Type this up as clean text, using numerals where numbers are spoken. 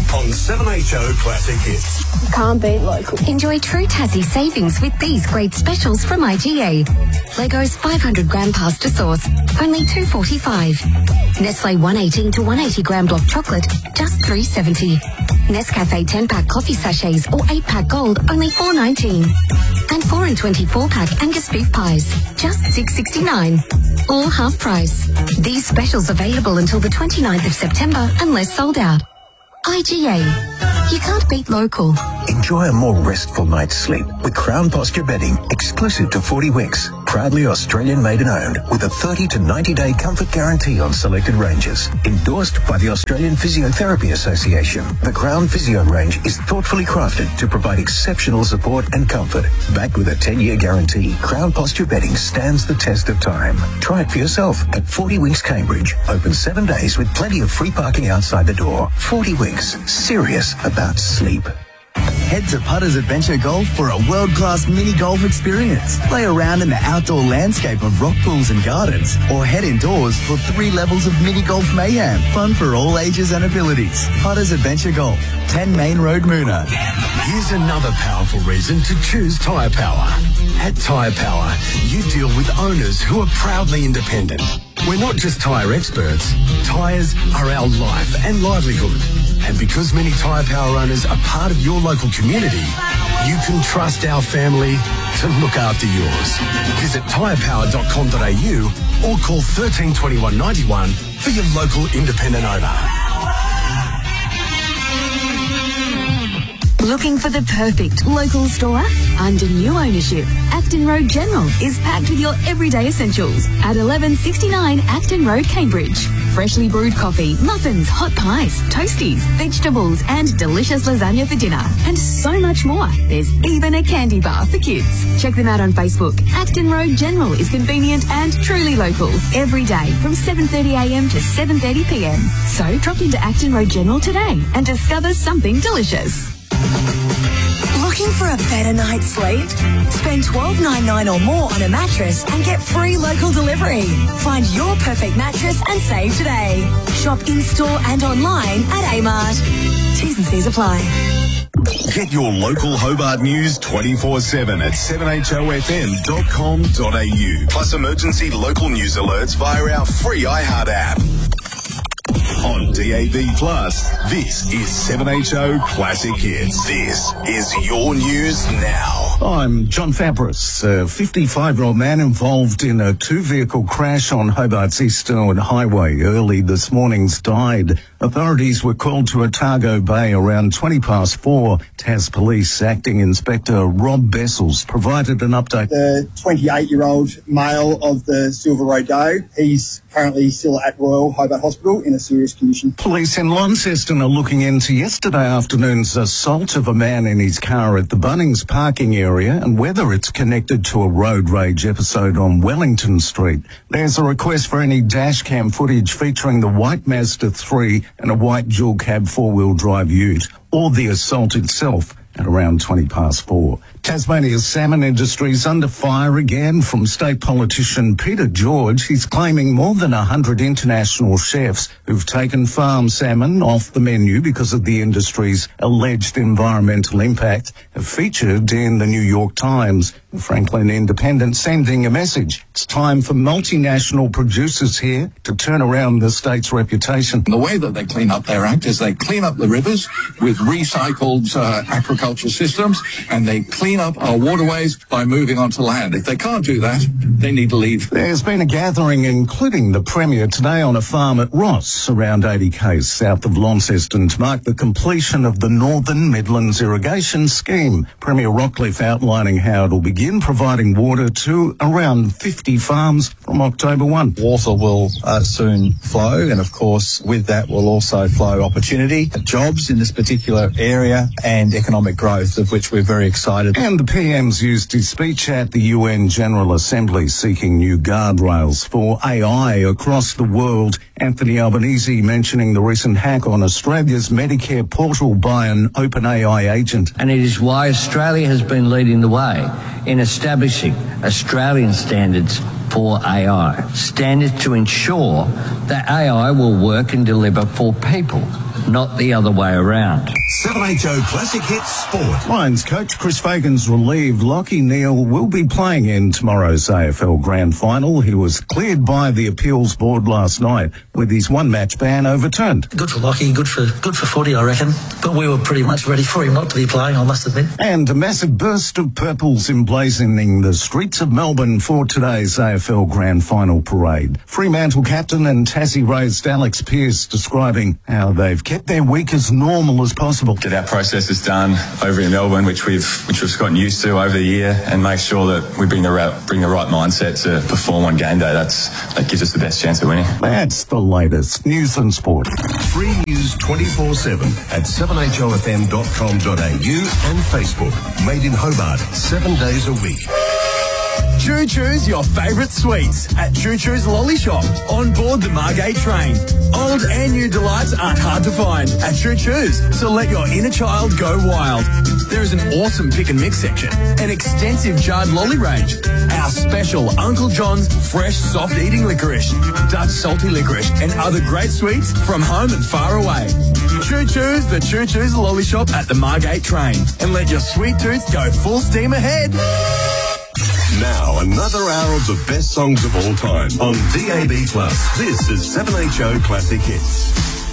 on 7HO Classic Hits. Can't beat local. Enjoy true Tassie savings with these great specials from IGA. Legos 500 gram pasta sauce, only $2.45. Nestle 118 to 180 gram block chocolate, just $3.70. Nescafe 10-pack coffee sachets or 8-pack gold, only $4.19. And 4 and 24-pack Angus beef pies, just $6.69. All half price. These specials available until the 29th of September unless sold out. IGA. You can't beat local. Enjoy a more restful night's sleep with Crown Posture Bedding, exclusive to 40 Winks. Proudly Australian made and owned, with a 30 to 90-day comfort guarantee on selected ranges. Endorsed by the Australian Physiotherapy Association, the Crown Physio range is thoughtfully crafted to provide exceptional support and comfort. Backed with a 10-year guarantee, Crown Posture Bedding stands the test of time. Try it for yourself at 40 Winks Cambridge. Open 7 days with plenty of free parking outside the door. 40 Winks, serious about sleep. Head to Putters Adventure Golf for a world-class mini-golf experience. Play around in the outdoor landscape of rock pools and gardens, or head indoors for 3 levels of mini-golf mayhem. Fun for all ages and abilities. Putters Adventure Golf, 10 Main Road, Moona. Here's another powerful reason to choose Tyre Power. At Tyre Power, you deal with owners who are proudly independent. We're not just tyre experts. Tyres are our life and livelihood. And because many Tyre Power owners are part of your local community, you can trust our family to look after yours. Visit tyrepower.com.au or call 13 21 91 for your local independent owner. Looking for the perfect local store? Under new ownership, Acton Road General is packed with your everyday essentials at 1169 Acton Road, Cambridge. Freshly brewed coffee, muffins, hot pies, toasties, vegetables and delicious lasagna for dinner. And so much more. There's even a candy bar for kids. Check them out on Facebook. Acton Road General is convenient and truly local. Every day from 7:30am to 7:30pm. So drop into Acton Road General today and discover something delicious. Looking for a better night's sleep? Spend $12.99 or more on a mattress and get free local delivery. Find your perfect mattress and save today. Shop in-store and online at Amart. T's and C's apply. Get your local Hobart news 24/7 at 7HOFM.com.au. Plus emergency local news alerts via our free iHeart app. On DAB+, this is 7HO Classic Hits. This is your news now. I'm John Fabris. A 55-year-old man involved in a 2-vehicle crash on Hobart's Eastern Highway early this morning's died. Authorities were called to Otago Bay around 4:20. Tas Police Acting Inspector Rob Bessels provided an update. The 28-year-old male of the Silver Road Doe, he's currently still at Royal Hobart Hospital in a serious condition. Police in Launceston are looking into yesterday afternoon's assault of a man in his car at the Bunnings parking area and whether it's connected to a road rage episode on Wellington Street. There's a request for any dash cam footage featuring the white Mazda 3 and a white dual cab 4-wheel drive ute, or the assault itself at around 4:20. Tasmania's salmon industry is under fire again from state politician Peter George. He's claiming more than 100 international chefs who've taken farm salmon off the menu because of the industry's alleged environmental impact have featured in the New York Times. The Franklin Independent sending a message. It's time for multinational producers here to turn around the state's reputation. The way that they clean up their act is they clean up the rivers with recycled aquaculture systems, and they clean up our waterways by moving onto land. If they can't do that, they need to leave. There's been a gathering, including the Premier today, on a farm at Ross, around 80 k's south of Launceston, to mark the completion of the Northern Midlands Irrigation Scheme. Premier Rockcliffe outlining how it will begin providing water to around 50 farms from October 1. Water will soon flow, and of course with that will also flow opportunity, jobs in this particular area and economic growth, of which we're very excited. And the PM's used his speech at the UN General Assembly seeking new guardrails for AI across the world. Anthony Albanese mentioning the recent hack on Australia's Medicare portal by an OpenAI agent. And it is why Australia has been leading the way in establishing Australian standards for AI. Standards to ensure that AI will work and deliver for people, not the other way around. 7HO Classic Hits Sport. Lions coach Chris Fagan's relieved Lachie Neale will be playing in tomorrow's AFL Grand Final. He was cleared by the appeals board last night with his one-match ban overturned. Good for Lachie, good for footy, I reckon. But we were pretty much ready for him not to be playing, I must admit. And a massive burst of purples emblazoning the streets of Melbourne for today's AFL Grand Final parade. Fremantle captain and Tassie-raised Alex Pearce describing how they've kept their week as normal as possible. Get our processes done over in Melbourne, which we've gotten used to over the year, and make sure that we bring the right mindset to perform on game day. That gives us the best chance of winning. That's the latest news and sport. Free news 24/7 at 7hofm.com.au and Facebook. Made in Hobart, 7 days a week. Choo Choo's your favourite sweets at Choo Choo's Lolly Shop on board the Margate train. Old and new delights aren't hard to find at Choo Choo's, so let your inner child go wild. There is an awesome pick and mix section, an extensive jarred lolly range, our special Uncle John's fresh soft eating licorice, Dutch salty licorice, and other great sweets from home and far away. Choo Choo's, the Choo Choo's Lolly Shop at the Margate train, and let your sweet tooth go full steam ahead. Now, another hour of the best songs of all time on DAB+. This is 7HO Classic Hits.